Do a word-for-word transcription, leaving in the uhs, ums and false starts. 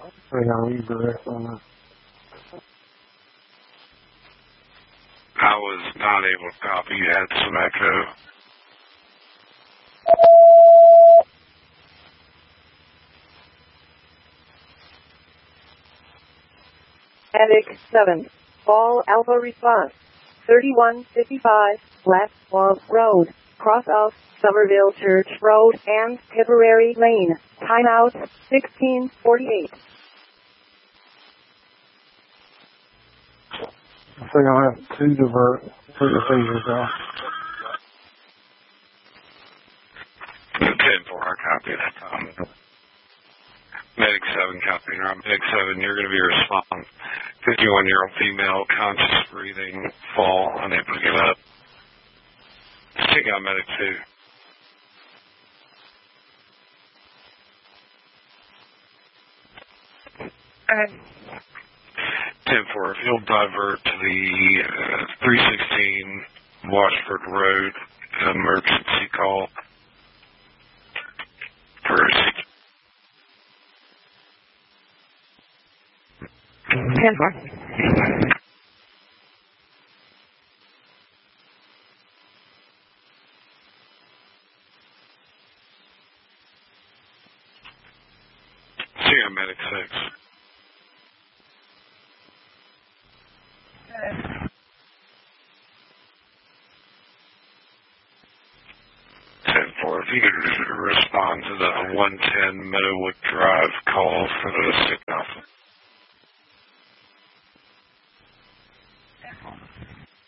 So yeah, I'll leave the rest on that. I was not able to copy. You had some echo. Medic seven. All Alpha response. thirty-one fifty-five left of road. Cross of Somerville Church Road and Tipperary Lane. Timeout sixteen forty-eight. I think I'll have to divert for the phasers off. ten four, I copy that. Um, Medic seven, copy. Medic seven, you're going to be responding. fifty-one-year-old female, conscious breathing, fall, unable to get up. Check out Medic two. ten four, if you'll divert to the uh, three sixteen Washford Road emergency call for ten four. See you, Medic six. ten four, if you could respond to the one ten Meadowwood Drive call for the six